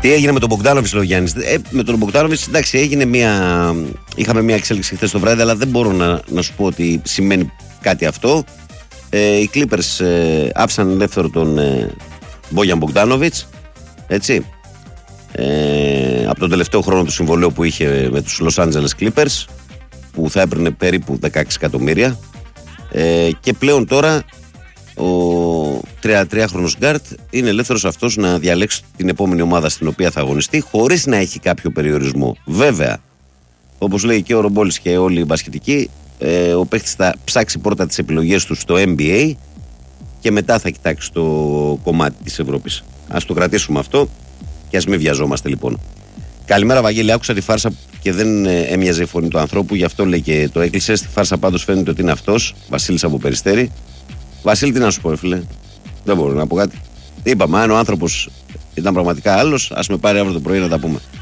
Τι έγινε με τον Μπογκδάνοβιτς, λέει ο Γιάννης. Με τον Μπογκδάνοβιτς, εντάξει, είχαμε μια εξέλιξη χθες το βράδυ, αλλά δεν μπορώ να σου πω ότι σημαίνει κάτι αυτό. Οι Clippers άφησαν ελεύθερο τον Μπόγιαν Μπογκδάνοβιτς, έτσι. Από τον τελευταίο χρόνο του συμβολέου που είχε με τους Los Angeles Clippers, που θα έπαιρνε περίπου 16 εκατομμύρια. Και πλέον τώρα ο 33χρονος γκάρτ είναι ελεύθερος αυτός να διαλέξει την επόμενη ομάδα στην οποία θα αγωνιστεί, χωρίς να έχει κάποιο περιορισμό. Βέβαια, όπως λέει και ο Ρομπόλης και όλοι οι μπασκετικοί, ο παίκτης θα ψάξει πρώτα τις επιλογές του στο NBA και μετά θα κοιτάξει το κομμάτι της Ευρώπης. Ας το κρατήσουμε αυτό και ας μην βιαζόμαστε λοιπόν. Καλημέρα Βαγγέλη, άκουσα τη φάρσα και δεν έμοιαζε η φωνή του ανθρώπου, γι' αυτό λέει και το έκλεισε. Στη φάρσα πάντως φαίνεται ότι είναι αυτός, Βασίλης από Περιστέρη. Βασίλη, τι να σου πω, φίλε, δεν μπορώ να πω κάτι. Είπαμε, αν ο άνθρωπος ήταν πραγματικά άλλος, ας με πάρει αύριο το πρωί να τα πούμε.